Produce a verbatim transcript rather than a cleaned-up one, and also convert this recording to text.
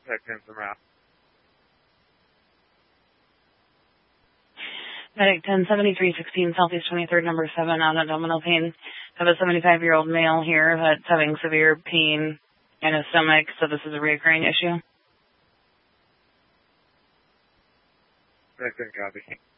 Check in from out. Medic ten seventy-three sixteen Southeast twenty-third, number seven, on abdominal pain. I have a seventy-five-year-old male here that's having severe pain in his stomach, so this is a reoccurring issue. Check in, copy.